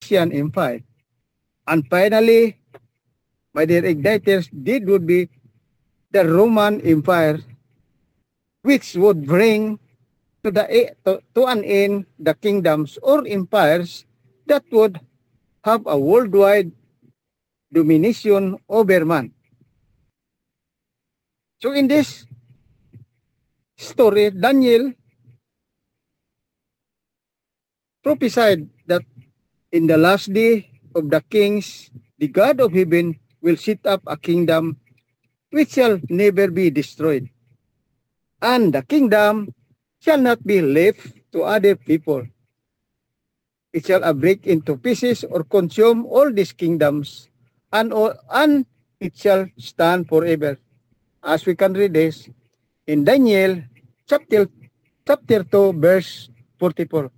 Persian Empire. And finally, my dear igniters, this would be the Roman Empire, which would bring to an end the kingdoms or empires that would have a worldwide domination over man. So in this story, Daniel prophesied that in the last day of the kings, the God of heaven will set up a kingdom which shall never be destroyed. And the kingdom shall not be left to other people. It shall break into pieces or consume all these kingdoms, and it shall stand forever. As we can read this in Daniel chapter 2, verse 44.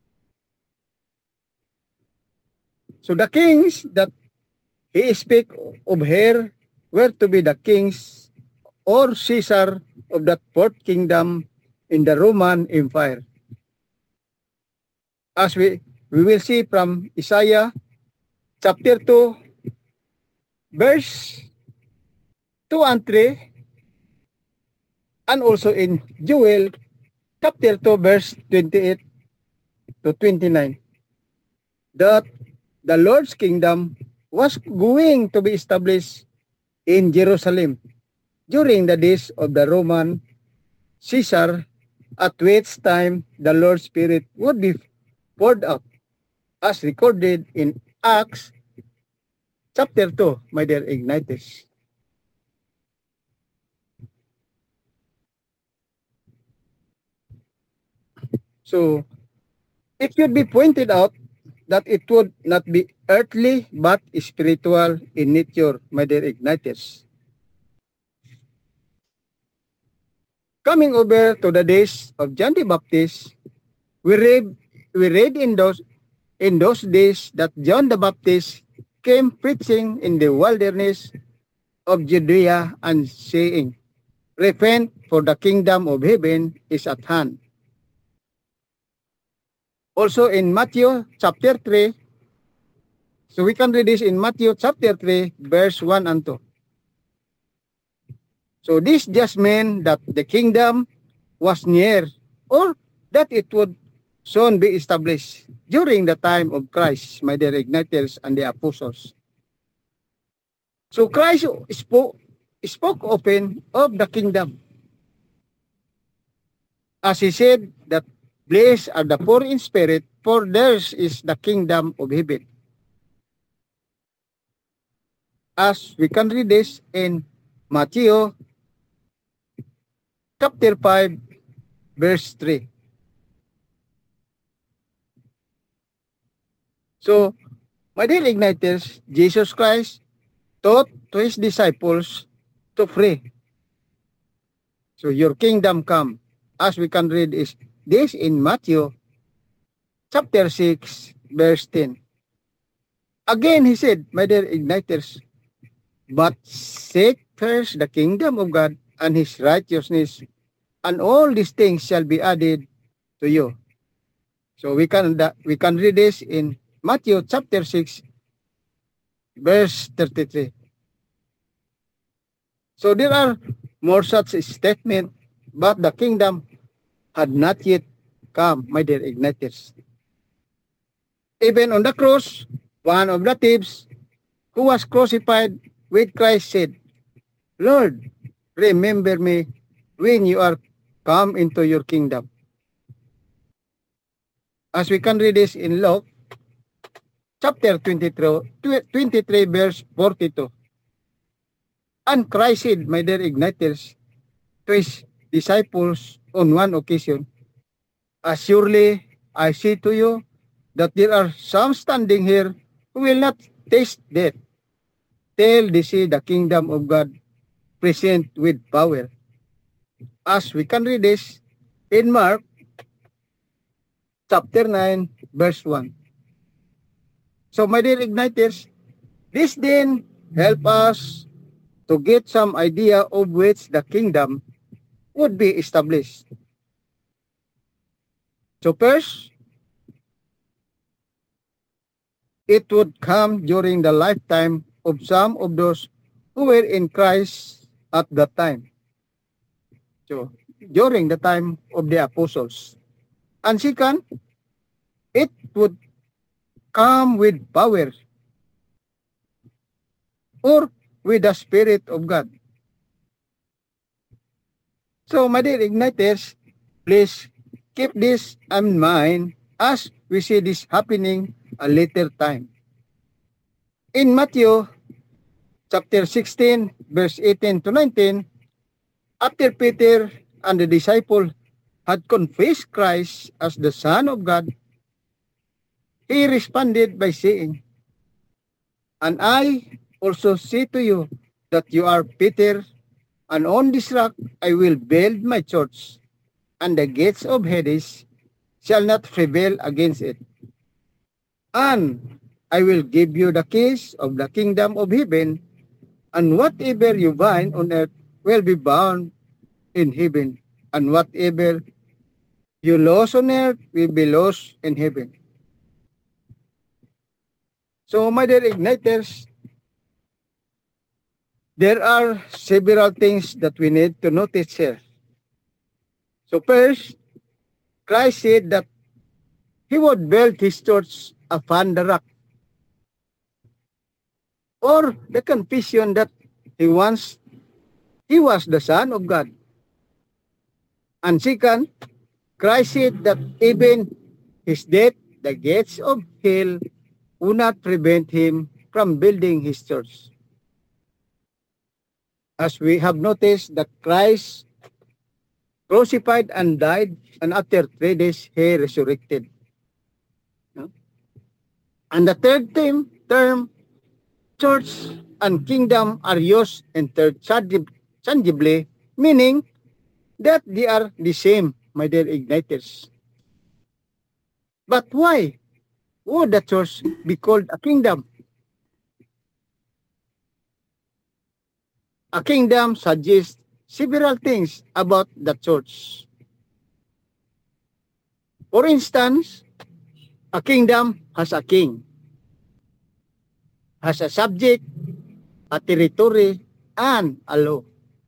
So the kings that he speak of here were to be the kings or Caesar of that fourth kingdom in the Roman Empire. As we will see from Isaiah chapter 2, verse 2 and 3, and also in Joel chapter 2, verse 28 to 29, that the Lord's kingdom was going to be established in Jerusalem during the days of the Roman Caesar, at which time the Lord's Spirit would be poured out, as recorded in Acts chapter 2, my dear igniters. So, it should be pointed out that it would not be earthly but spiritual in nature, my dear igniters. Coming over to the days of John the Baptist, we read in those days that John the Baptist came preaching in the wilderness of Judea and saying, "Repent, for the kingdom of heaven is at hand." Also in Matthew chapter 3, so we can read this in Matthew chapter 3, verse 1 and 2. So this just meant that the kingdom was near, or that it would soon be established during the time of Christ, my dear igniters and the apostles. So Christ spoke open of the kingdom, as he said that blessed are the poor in spirit, for theirs is the kingdom of heaven. As we can read this in Matthew chapter 5, verse 3. So, my dear igniters, Jesus Christ taught to his disciples to pray. So, your kingdom come. As we can read this in Matthew chapter 6, verse 10. Again, he said, my dear igniters, but seek first the kingdom of God and his righteousness, and all these things shall be added to you. So we can read this in Matthew chapter 6, verse 33. So there are more such statements, but the kingdom had not yet come, my dear igniters. Even on the cross, one of the thieves who was crucified with Christ said, "Lord, remember me when you are come into your kingdom." As we can read this in Luke chapter 23, verse 42. And Christ said, my dear igniters, to his disciples on one occasion, "Surely I say to you that there are some standing here who will not taste death till they see the kingdom of God present with power." As we can read this in Mark chapter 9, verse 1. So, my dear igniters, this then help us to get some idea of which the kingdom would be established. So first, it would come during the lifetime of some of those who were in Christ at that time. So, during the time of the apostles. And second, it would come with power or with the Spirit of God. So, my dear Igniters, please keep this in mind as we see this happening a later time. In Matthew chapter 16, verse 18 to 19, after Peter and the disciple had confessed Christ as the Son of God, he responded by saying, "And I also say to you that you are Peter, and on this rock I will build my church, and the gates of Hades shall not prevail against it. And I will give you the keys of the kingdom of heaven, and whatever you bind on earth will be bound in heaven, and whatever you loose on earth will be loosed in heaven." So, my dear Igniters, there are several things that we need to notice here. So first, Christ said that he would build his church upon the rock, or the confession that he was the Son of God. And second, Christ said that even his death, the gates of hell would not prevent him from building his church. As we have noticed that Christ crucified and died, and after 3 days he resurrected. And the third term, church and kingdom are used interchangeably, meaning that they are the same, my dear Igniters. But why would the church be called a kingdom? A kingdom suggests several things about the church. For instance, a kingdom has a king, has a subject, a territory, and a law.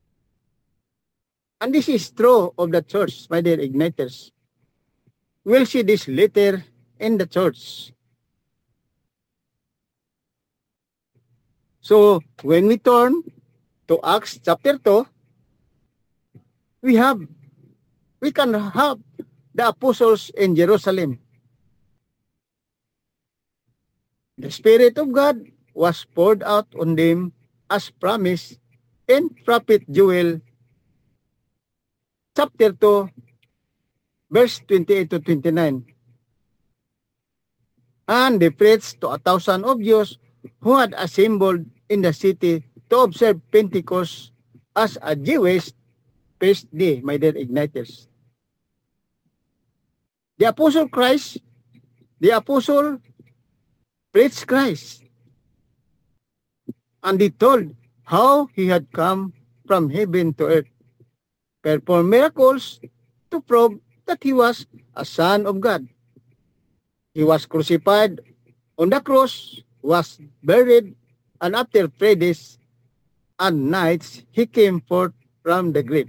And this is true of the church, my dear Igniters. We'll see this later in the church. So, when we turn to Acts chapter 2, we can have the apostles in Jerusalem. The Spirit of God was poured out on them as promised in Prophet Joel chapter 2, verse 28 to 29. And they preached to 1,000 of Jews who had assembled in the city to observe Pentecost as a Jewish feast day, my dear Igniters. The apostle preached Christ, and he told how he had come from heaven to earth, performed miracles to prove that he was a son of God. He was crucified on the cross, was buried, and after 3 days and nights, he came forth from the grave.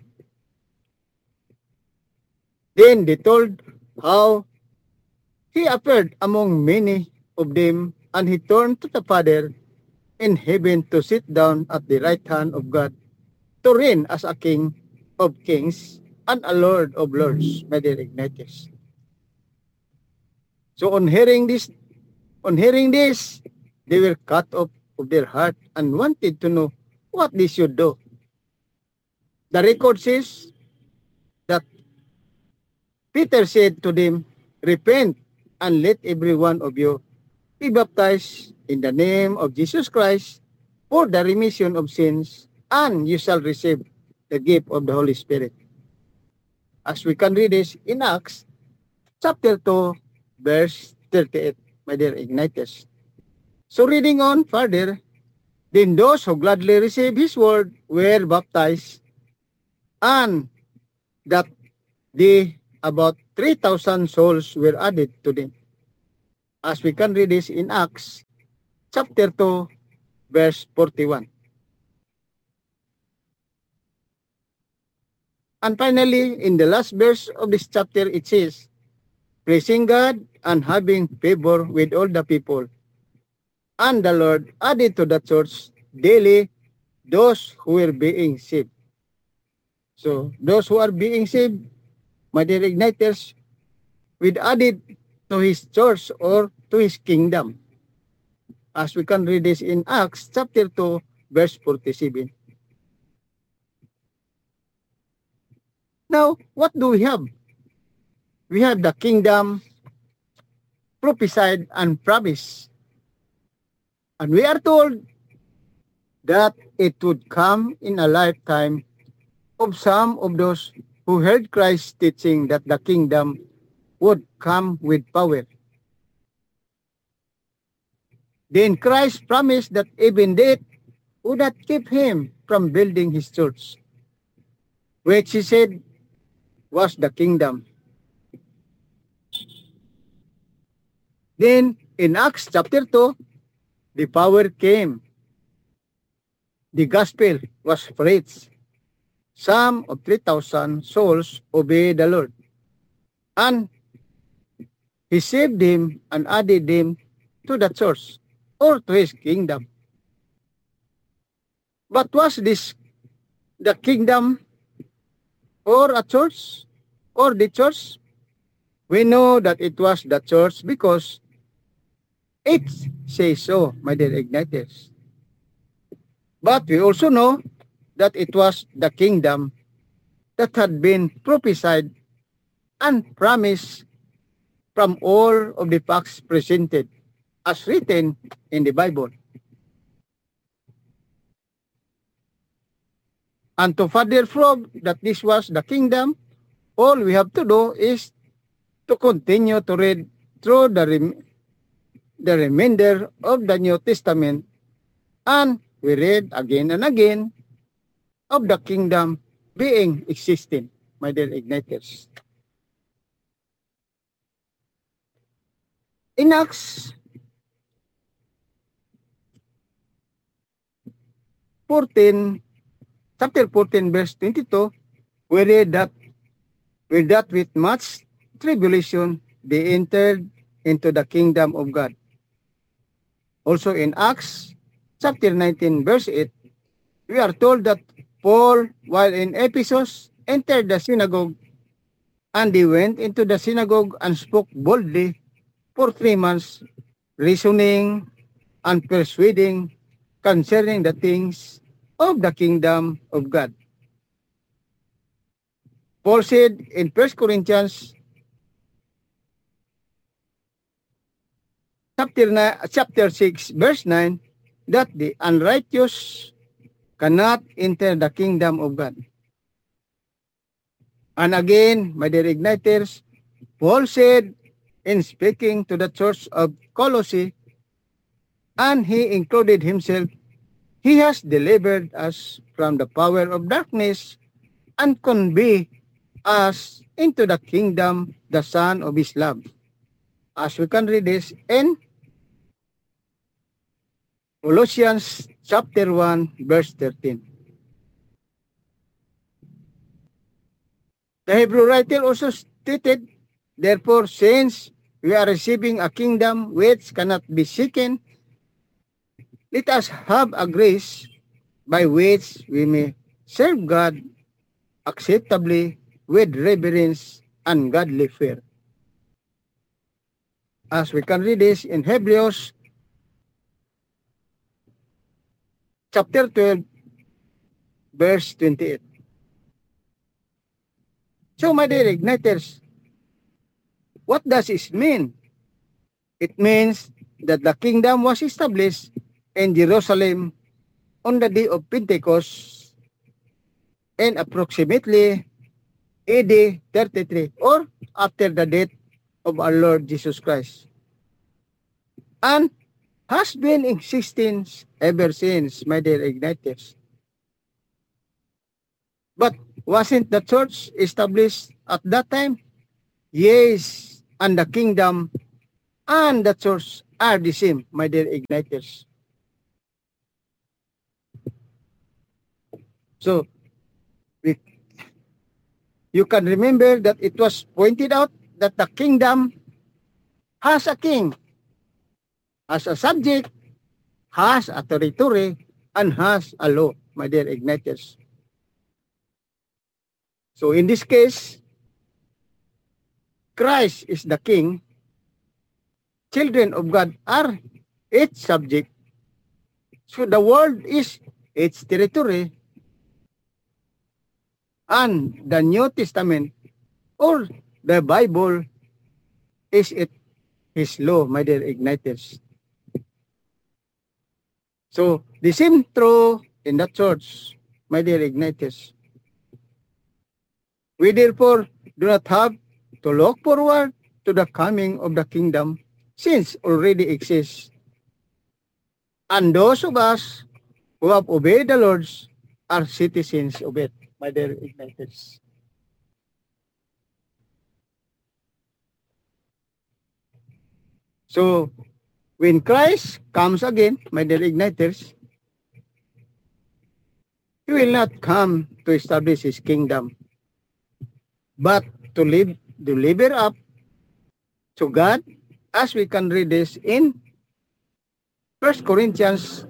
Then they told how he appeared among many of them, and he turned to the Father in heaven to sit down at the right hand of God, to reign as a King of kings and a Lord of lords, my dear Ignatius. So on hearing this, they were cut off of their heart and wanted to know what they should do. The record says that Peter said to them, "Repent and let every one of you be baptized in the name of Jesus Christ for the remission of sins, and you shall receive the gift of the Holy Spirit." As we can read this in Acts chapter 2, verse 38, my dear Ignatius. So reading on further, then those who gladly received his word were baptized, and that day about 3,000 souls were added to them. as we can read this in Acts chapter 2, verse 41. And finally, in the last verse of this chapter, it says, praising God and having favor with all the people. And the Lord added to the church daily those who were being saved. So, those who are being saved, my dear igniters, will added to his church or to his kingdom. As we can read this in Acts chapter 2, verse 47. Now, what do we have? We have the kingdom prophesied and promised. And we are told that it would come in a lifetime of some of those who heard Christ teaching that the kingdom would come with power. Then Christ promised that even death would not keep him from building his church, which he said was the kingdom. Then in Acts chapter 2, the power came. The gospel was preached. Some of 3,000 souls obeyed the Lord. And he saved them and added them to the church or to his kingdom. But was this the kingdom or a church or the church? We know that it was the church because it says so, my dear igniters. But we also know that it was the kingdom that had been prophesied and promised from all of the facts presented as written in the Bible. And to further prove that this was the kingdom, all we have to do is to continue to read through the remainder of the New Testament, and we read again and again of the kingdom being existing, my dear igniters. In Acts 14, chapter 14, verse 22, we read that with much tribulation they entered into the kingdom of God. Also in Acts chapter 19, verse 8, we are told that Paul, while in Ephesus, entered the synagogue, and they went into the synagogue and spoke boldly for 3 months, reasoning and persuading concerning the things of the kingdom of God. Paul said in 1 Corinthians chapter 6, verse 9, that the unrighteous cannot enter the kingdom of God. And again, my dear igniters, Paul said in speaking to the church of Colossae, and he included himself, he has delivered us from the power of darkness and conveyed us into the kingdom, the Son of his love. As we can read this in Colossians chapter 1, verse 13. The Hebrew writer also stated, therefore, since we are receiving a kingdom which cannot be shaken, let us have a grace by which we may serve God acceptably with reverence and godly fear. As we can read this in Hebrews chapter 12, verse 28. So, my dear igniters, what does this mean? It means that the kingdom was established in Jerusalem on the day of Pentecost in approximately AD 33 or after the death of our Lord Jesus Christ, and has been existing ever since, my dear igniters. But wasn't the church established at that time? Yes, and the kingdom and the church are the same, my dear igniters. So, we, you can remember that it was pointed out that the kingdom has a king, has a subject, has a territory, and has a law, my dear igniters. So in this case, Christ is the king. Children of God are its subject. So the world is its territory. And the New Testament or the Bible is his law, my dear igniters. So the same true in the church, my dear igniters. We therefore do not have to look forward to the coming of the kingdom since already exists. And those of us who have obeyed the Lord are citizens of it, my dear igniters. So, when Christ comes again, my dear igniters, he will not come to establish his kingdom, but to deliver up to God, as we can read this in 1 Corinthians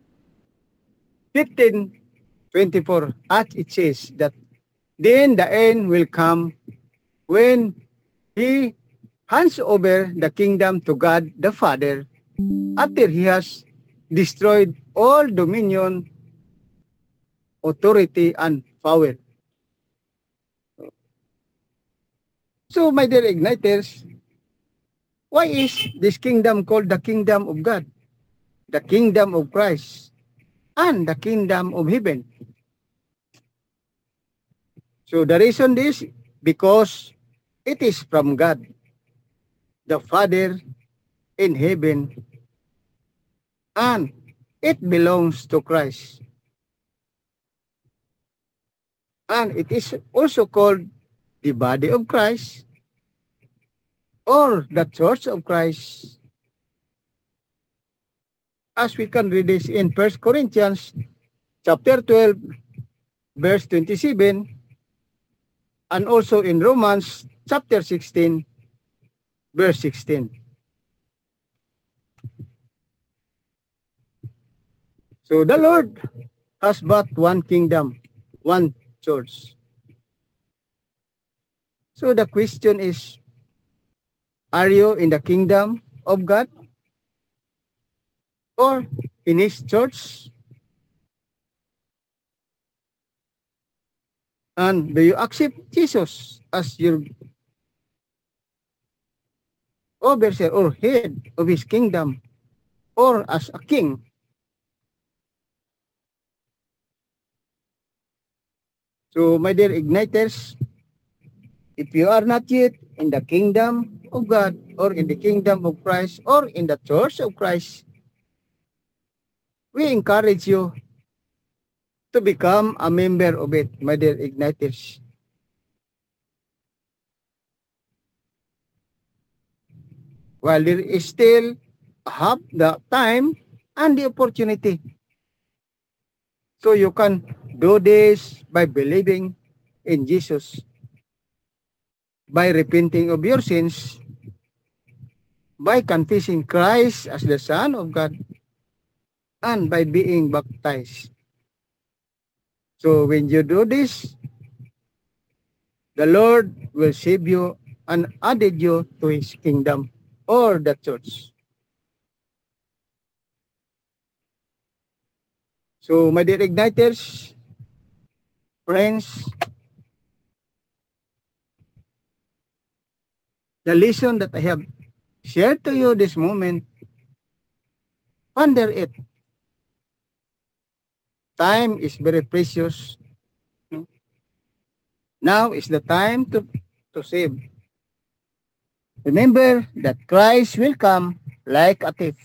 15:24, as it says that then the end will come when he hands over the kingdom to God the Father after he has destroyed all dominion, authority, and power. So, my dear igniters, why is this kingdom called the kingdom of God, the kingdom of Christ, and the kingdom of heaven? So, the reason is because it is from God, the Father in heaven, and it belongs to Christ. And it is also called the body of Christ or the church of Christ. As we can read this in 1 Corinthians chapter 12, verse 27, and also in Romans chapter 16, verse 16. So the Lord has but one kingdom, one church. So the question is, are you in the kingdom of God or in his church? And do you accept Jesus as your overseer or head of his kingdom or as a king? So, my dear igniters, if you are not yet in the kingdom of God or in the kingdom of Christ or in the church of Christ, we encourage you to become a member of it, my dear igniters. While there is still have the time and the opportunity. So you can do this by believing in Jesus, by repenting of your sins, by confessing Christ as the Son of God, and by being baptized. So when you do this, the Lord will save you and added you to his kingdom or the church. So my dear igniters, friends, the lesson that I have shared to you this moment, ponder it. Time is very precious. Now is the time to save. Remember that Christ will come like a thief.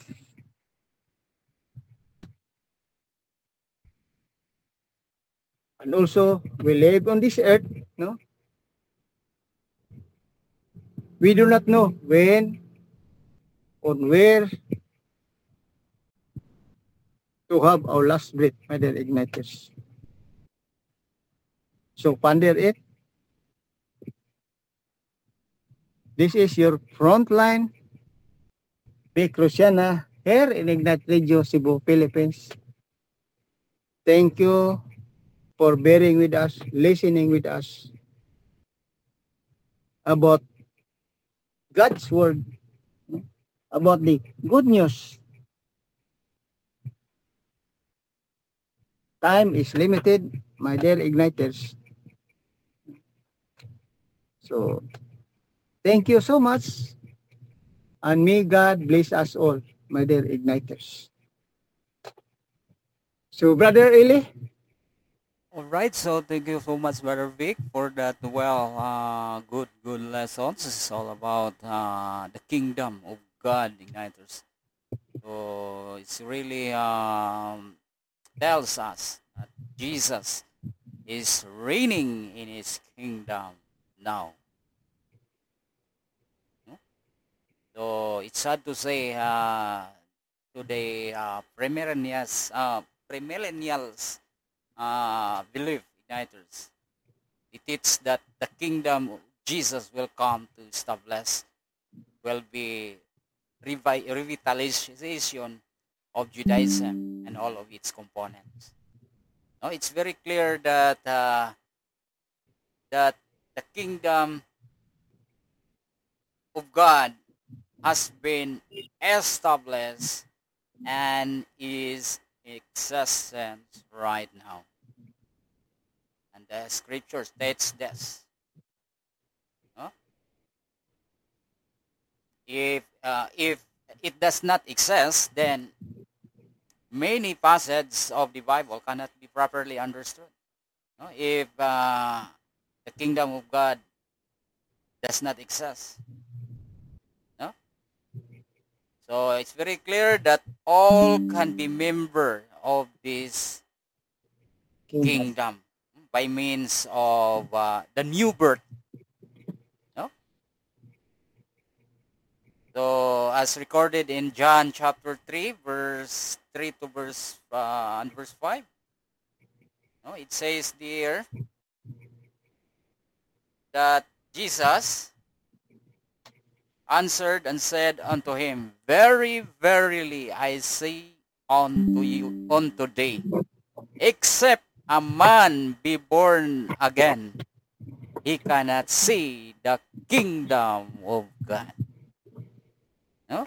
And also, we live on this earth, no? We do not know when on where to have our last breath, my dear igniters. So ponder it. This is your front line. Vic Rosiana here in Ignite Radio Cebu, Philippines. Thank you for bearing with us, listening with us about God's Word, about the good news. Time is limited, my dear Igniters. So, thank you so much. And may God bless us all, my dear Igniters. So, Brother Eli, All right, so thank you so much, Brother Vic, for that. Well, good lessons. This is all about the kingdom of God, igniters. So it's really tells us that Jesus is reigning in His kingdom now. No? So it's sad to say today premillennials believe igniters. It is that the kingdom of Jesus will come to establish, will be revitalization of Judaism and all of its components. No, it's very clear that that the kingdom of God has been established and is existent right now. And the scripture states this. No? If it does not exist, then many passages of the Bible cannot be properly understood. No? If the kingdom of God does not exist. No? So it's very clear that all can be member of this Kingdom. kingdom by means of the new birth. No? So as recorded in John chapter 3, verse 3 to verse 5, no? It says there that Jesus answered and said unto him, Very verily I say unto you on today, except a man be born again, he cannot see the kingdom of God. No?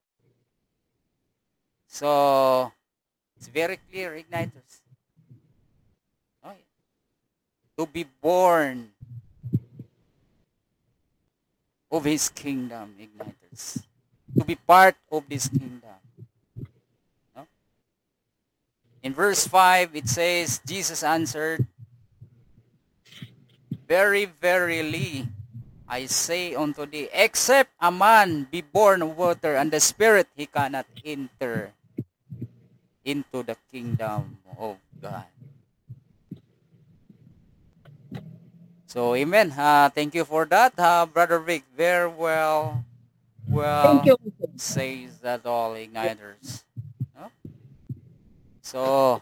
So it's very clear, igniters. No? To be born of his kingdom, igniters. To be part of this kingdom. No? In verse 5, it says, Jesus answered, Very verily I say unto thee, except a man be born of water and the Spirit, he cannot enter into the kingdom of God. So, amen. Thank you for that, Brother Vic. Very Thank well you. says that all igniters. No? So,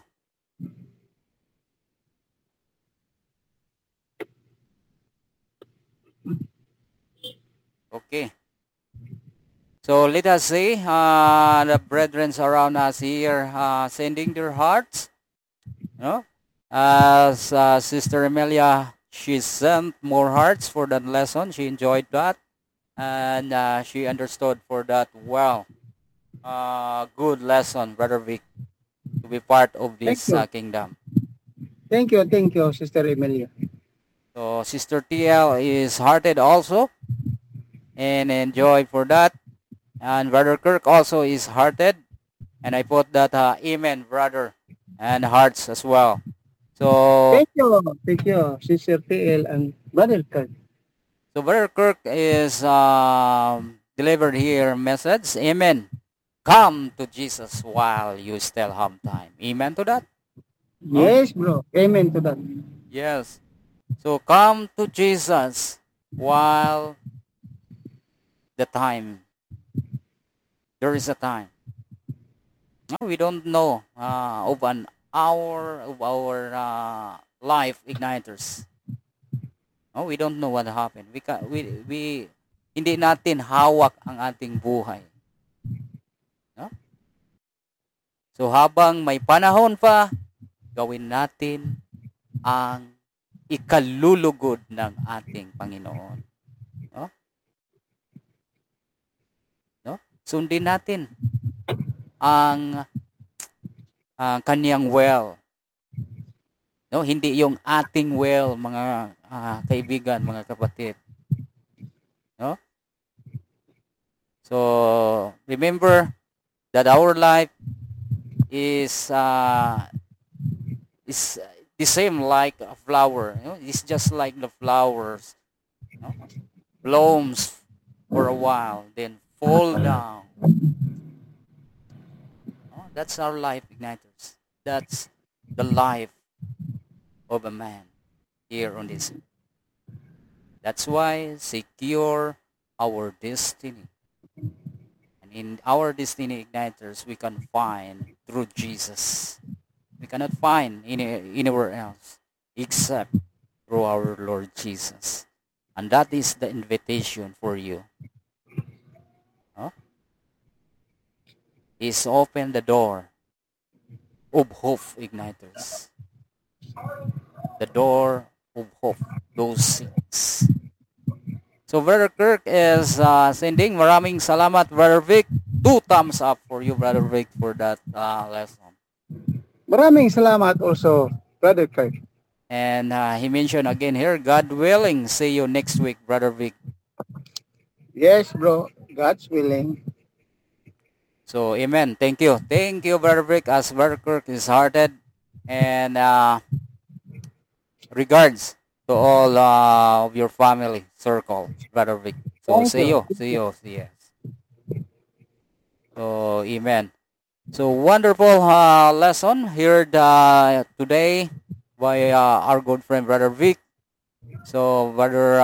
okay. So let us say the brethren around us here sending their hearts. You know, as Sister Emilia, she sent more hearts for that lesson. She enjoyed that, and she understood for that well. Good lesson, Brother Vic, to be part of Thank this you. kingdom. Thank you, Sister Emilia. So Sister TL is hearted also and enjoyed for that. And Brother Kirk also is hearted. And I put that amen, brother, and hearts as well. So, Thank you, Sister TL and Brother Kurt. so Brother Kirk is delivered here message. Amen. Come to Jesus while you still have time. Amen to that. Huh? Yes, bro. Amen to that. Yes. So come to Jesus while the time There is a time. No, we don't know of an hour of our life igniters. No, we don't know what happened. We hindi natin hawak ang ating buhay. No? So habang may panahon pa, gawin natin ang ikalulugod ng ating Panginoon. No? No? Sundin natin ang kaniyang will. No, hindi yung ating will, mga kaibigan, mga kapatid. No? So, remember that our life is the same like a flower. You know? It's just like the flowers. No? Blooms for a while, then fall down. No? That's our life, igniters. That's the life of a man here on this. That's why secure our destiny. And in our destiny igniters, we can find through Jesus. We cannot find anywhere else except through our Lord Jesus. And that is the invitation for you. Huh? He's opened the door of hope, igniters. The door of hope, those things. So Brother Kirk is sending maraming salamat, Brother Vic. 2 thumbs up for you, Brother Vic, for that lesson. Maraming salamat also, Brother Kirk. And he mentioned again here, God willing, see you next week, Brother Vic. Yes, bro. God's willing. So, amen. Thank you. Thank you, Brother Vic, as Brother Kirk is hearted. And regards to all of your family circle, Brother Vic. So, see you. So, amen. So, wonderful lesson here today by our good friend, Brother Vic. So, Brother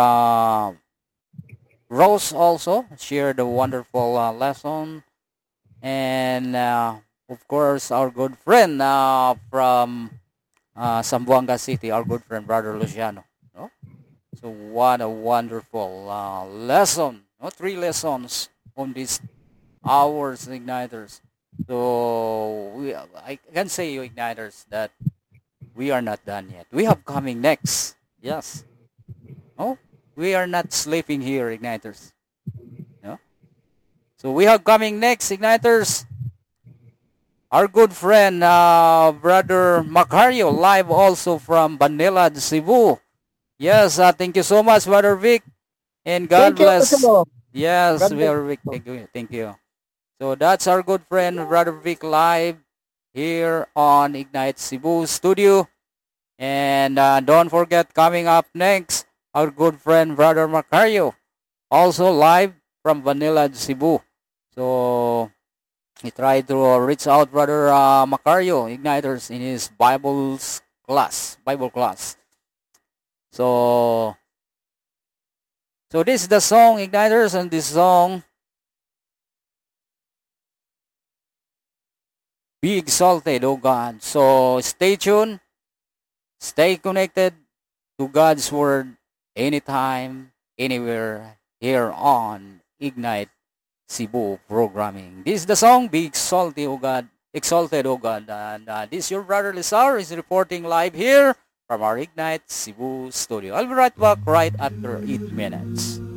Rose also shared a wonderful lesson. And, of course, our good friend from Zamboanga City, our good friend, Brother Luciano. No? So, what a wonderful lesson. No? 3 lessons on these hours, igniters. So, I can say, you igniters, that we are not done yet. We have coming next. Yes. No? We are not sleeping here, igniters. No? So, we have coming next, igniters, our good friend, Brother Macario, live also from Banilad, Cebu. Yes, thank you so much, Brother Vic. And God bless. Yes, Brother Vic, thank you. So that's our good friend, Brother Vic, live here on Ignite Cebu studio. And don't forget, coming up next, our good friend, Brother Macario, also live from Banilad, Cebu. So he tried to reach out Brother Macario, igniters, in his Bible class. So this is the song, igniters, and this song, Be Exalted, O God. So stay tuned, stay connected to God's Word anytime, anywhere, here on Ignite Cebu programming. This is the song, Be Exalted, O God. Exalted, O God. And this your brother Lizar is reporting live here from our Ignite Cebu studio. I'll be right back right after 8 minutes.